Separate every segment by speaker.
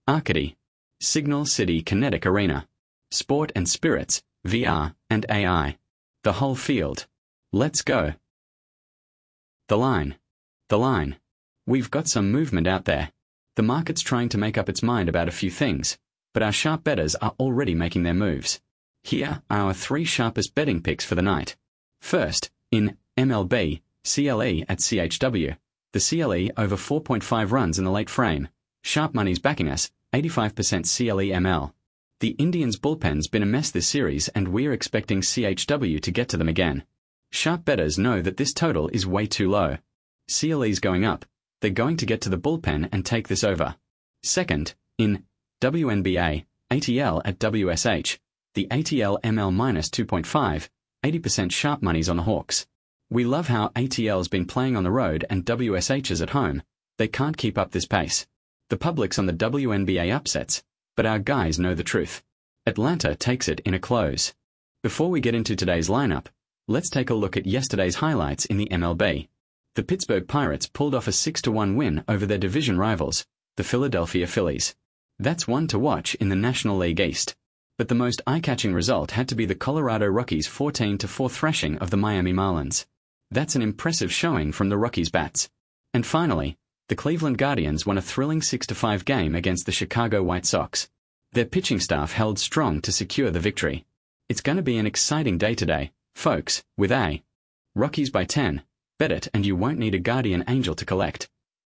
Speaker 1: Arcady, Signal City Kinetic Arena, Sport and Spirits, VR, and AI. The whole field. Let's go. The line. The line. We've got some movement out there. The market's trying to make up its mind about a few things, but our sharp bettors are already making their moves. Here are our 3 sharpest betting picks for the night. First, in MLB, CLE at CHW. The CLE over 4.5 runs in the late frame. Sharp money's backing us, 85% CLE ML. The Indians' bullpen's been a mess this series and we're expecting CHW to get to them again. Sharp bettors know that this total is way too low. CLE's going up. They're going to get to the bullpen and take this over. Second, in WNBA, ATL at WSH. The ATL ML minus 2.5, 80% sharp money's on the Hawks. We love how ATL's been playing on the road and WSH is at home. They can't keep up this pace. The public's on the WNBA upsets, but our guys know the truth. Atlanta takes it in a close. Before we get into today's lineup, let's take a look at yesterday's highlights in the MLB. The Pittsburgh Pirates pulled off a 6-1 win over their division rivals, the Philadelphia Phillies. That's one to watch in the National League East. But the most eye-catching result had to be the Colorado Rockies' 14-4 thrashing of the Miami Marlins. That's an impressive showing from the Rockies' bats. And finally, the Cleveland Guardians won a thrilling 6-5 game against the Chicago White Sox. Their pitching staff held strong to secure the victory. It's going to be an exciting day today, folks, with a Rockies by 10. Bet it and you won't need a guardian angel to collect.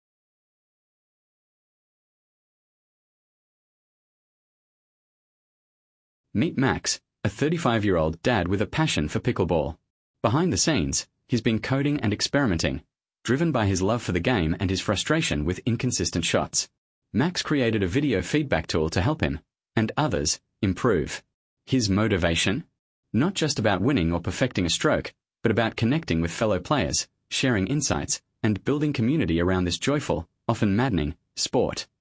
Speaker 1: Meet Max, a 35-year-old dad with a passion for pickleball. Behind the scenes, he's been coding and experimenting, driven by his love for the game and his frustration with inconsistent shots. Max created a video feedback tool to help him, and others, improve. His motivation? Not just about winning or perfecting a stroke, but about connecting with fellow players, sharing insights, and building community around this joyful, often maddening, sport.